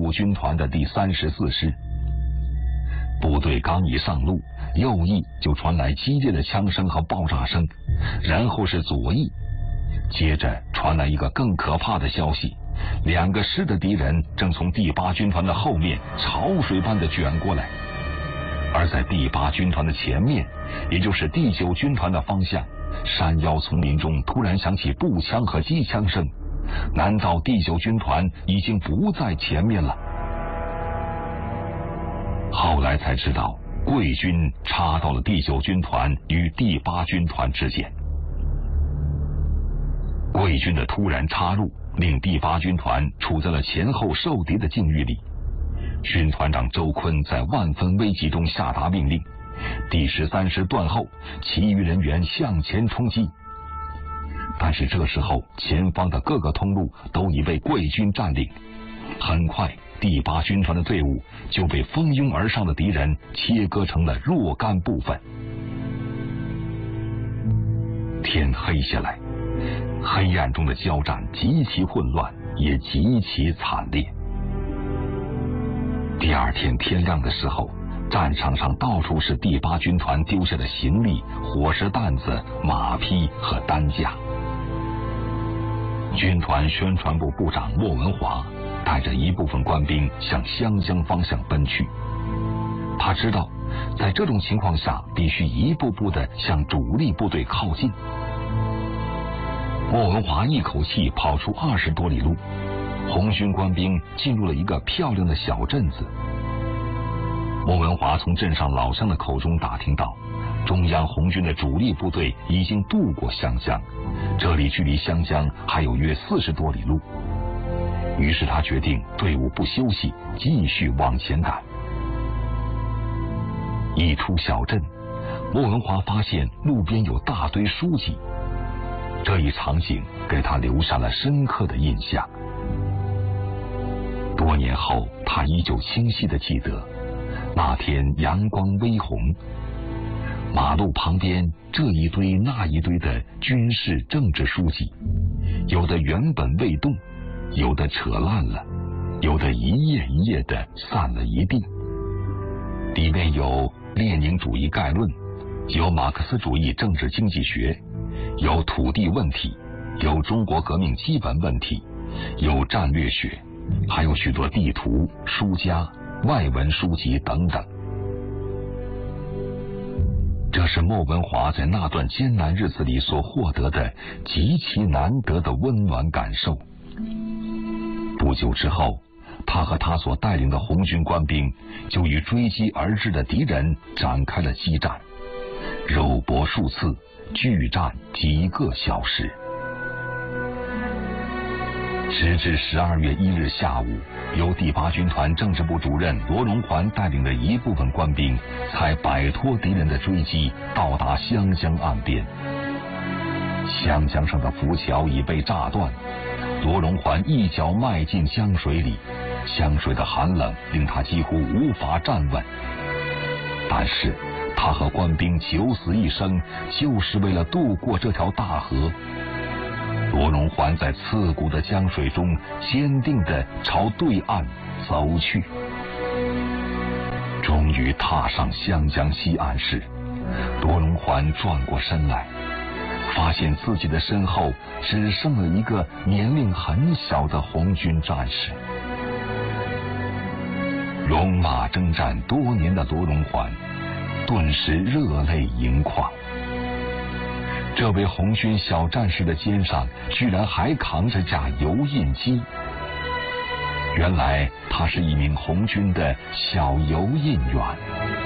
15军团的第34师。部队刚一上路，右翼就传来激烈的枪声和爆炸声，然后是左翼，接着传来一个更可怕的消息，2个师的敌人正从第8军团的后面潮水般的卷过来。而在第8军团的前面，也就是第9军团的方向，山腰丛林中突然响起步枪和机枪声。难道第9军团已经不在前面了？后来才知道，桂军插到了第9军团与第8军团之间。桂军的突然插入，令第8军团处在了前后受敌的境遇里。军团长周坤在万分危急中下达命令，第13师断后，其余人员向前冲击。但是这时候，前方的各个通路都已被桂军占领，很快第8军团的队伍就被蜂拥而上的敌人切割成了若干部分。天黑下来，黑暗中的交战极其混乱，也极其惨烈。第二天天亮的时候，战场上到处是第8军团丢下的行李、伙食担子、马匹和担架。军团宣传部部长莫文华带着一部分官兵向湘江方向奔去。他知道，在这种情况下，必须一步步地向主力部队靠近。莫文华一口气跑出20多里路，红军官兵进入了一个漂亮的小镇子。莫文华从镇上老乡的口中打听到，中央红军的主力部队已经渡过湘江，这里距离湘江还有约40多里路。于是他决定队伍不休息，继续往前赶。一出小镇，莫文华发现路边有大堆书籍，这一场景给他留下了深刻的印象。多年后，他依旧清晰地记得，那天阳光微红，马路旁边这一堆那一堆的军事政治书籍，有的原本未动，有的扯烂了，有的一页一页的散了一地。里面有列宁主义概论，有马克思主义政治经济学，有土地问题，有中国革命基本问题，有战略学，还有许多地图、书家、外文书籍等等。这是莫文华在那段艰难日子里所获得的极其难得的温暖感受。不久之后，他和他所带领的红军官兵就与追击而至的敌人展开了激战，肉搏数次，巨战几个小时。直至12月1日下午，由第8军团政治部主任罗荣桓带领的一部分官兵才摆脱敌人的追击，到达湘江岸边。湘江上的浮桥已被炸断，罗荣桓一脚迈进江水里，江水的寒冷令他几乎无法站稳。但是他和官兵九死一生，就是为了渡过这条大河。罗荣桓在刺骨的江水中坚定地朝对岸走去。终于踏上湘江西岸时，罗荣桓转过身来，发现自己的身后只剩了一个年龄很小的红军战士。戎马征战多年的罗荣桓顿时热泪盈眶。这位红军小战士的肩上居然还扛着架油印机，原来他是一名红军的小油印员。